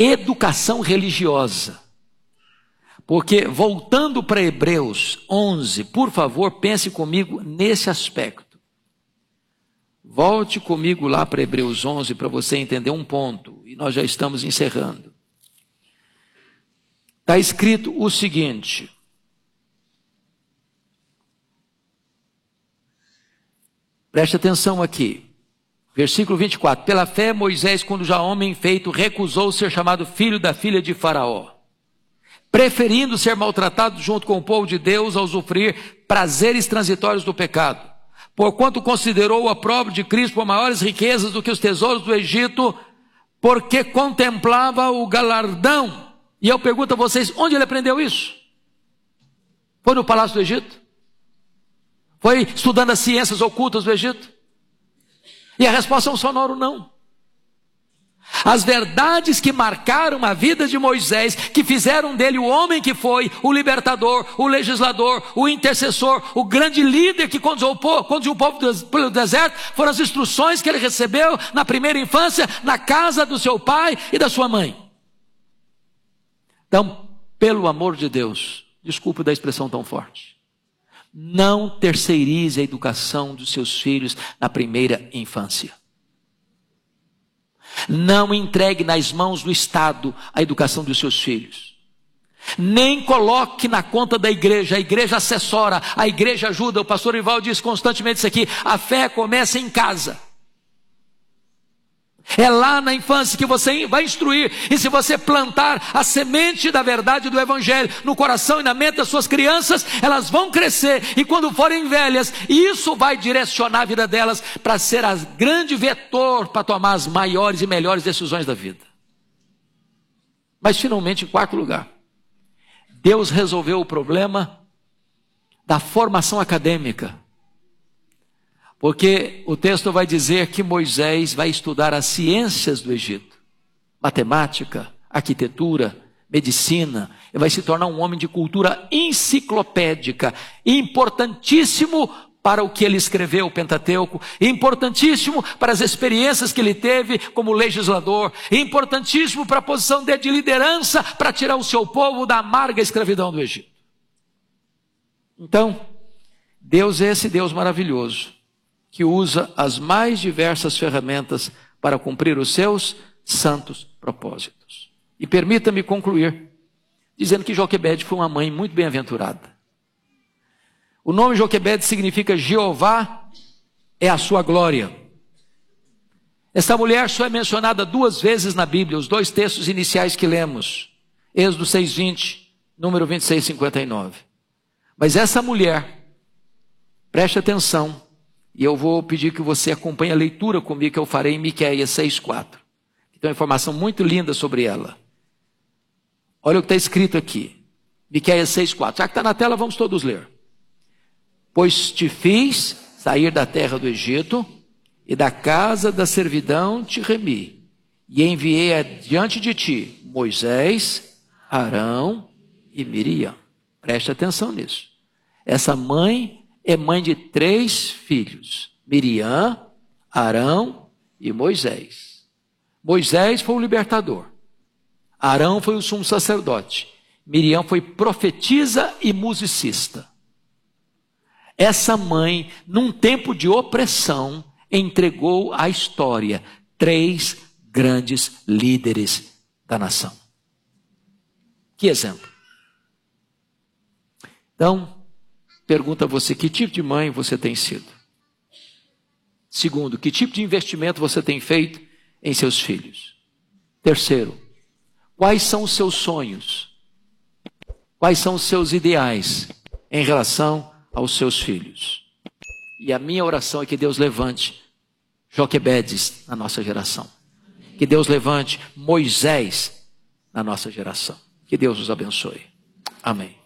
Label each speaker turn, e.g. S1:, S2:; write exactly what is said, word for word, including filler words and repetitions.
S1: educação religiosa. Porque, voltando para Hebreus onze, por favor, pense comigo nesse aspecto. Volte comigo lá para Hebreus onze para você entender um ponto, e nós já estamos encerrando. Está escrito o seguinte: preste atenção aqui, versículo vinte e quatro. Pela fé, Moisés, quando já homem feito, recusou ser chamado filho da filha de Faraó, preferindo ser maltratado junto com o povo de Deus ao usufruir prazeres transitórios do pecado. Porquanto considerou o opróbrio de Cristo por maiores riquezas do que os tesouros do Egito, porque contemplava o galardão. E eu pergunto a vocês, onde ele aprendeu isso? Foi no palácio do Egito? Foi estudando as ciências ocultas do Egito? E a resposta é um sonoro não. As verdades que marcaram a vida de Moisés, que fizeram dele o homem que foi, o libertador, o legislador, o intercessor, o grande líder que conduziu o povo, conduziu o povo pelo deserto, foram as instruções que ele recebeu na primeira infância, na casa do seu pai e da sua mãe. Então, pelo amor de Deus, desculpe da expressão tão forte, não terceirize a educação dos seus filhos na primeira infância. Não entregue nas mãos do Estado a educação dos seus filhos. Nem coloque na conta da igreja. A igreja assessora, a igreja ajuda. O pastor Ival diz constantemente isso aqui: a fé começa em casa. É lá na infância que você vai instruir. E se você plantar a semente da verdade do Evangelho no coração e na mente das suas crianças, elas vão crescer. E quando forem velhas, isso vai direcionar a vida delas para ser a grande vetor para tomar as maiores e melhores decisões da vida. Mas finalmente, em quarto lugar, Deus resolveu o problema da formação acadêmica. Porque o texto vai dizer que Moisés vai estudar as ciências do Egito. Matemática, arquitetura, medicina. Ele vai se tornar um homem de cultura enciclopédica. Importantíssimo para o que ele escreveu, o Pentateuco. Importantíssimo para as experiências que ele teve como legislador. Importantíssimo para a posição dele de liderança para tirar o seu povo da amarga escravidão do Egito. Então, Deus é esse Deus maravilhoso, que usa as mais diversas ferramentas para cumprir os seus santos propósitos. E permita-me concluir dizendo que Joquebede foi uma mãe muito bem-aventurada. O nome Joquebede significa Jeová é a sua glória. Essa mulher só é mencionada duas vezes na Bíblia, os dois textos iniciais que lemos. Êxodo seis, vinte, número vinte e seis, cinquenta e nove. Mas essa mulher, preste atenção, e eu vou pedir que você acompanhe a leitura comigo que eu farei em Miqueias seis, quatro. Tem uma informação muito linda sobre ela. Olha o que está escrito aqui. Miqueias seis, quatro. Já que está na tela, vamos todos ler. Pois te fiz sair da terra do Egito, e da casa da servidão te remi, e enviei adiante de ti Moisés, Arão e Miriam. Preste atenção nisso. Essa mãe é mãe de três filhos: Miriam, Arão e Moisés. Moisés foi o libertador. Arão foi o sumo sacerdote. Miriam foi profetisa e musicista. Essa mãe, num tempo de opressão, entregou à história três grandes líderes da nação. Que exemplo. Então, pergunta a você, que tipo de mãe você tem sido? Segundo, que tipo de investimento você tem feito em seus filhos? Terceiro, quais são os seus sonhos? Quais são os seus ideais em relação aos seus filhos? E a minha oração é que Deus levante Joquebedes na nossa geração. Que Deus levante Moisés na nossa geração. Que Deus os abençoe. Amém.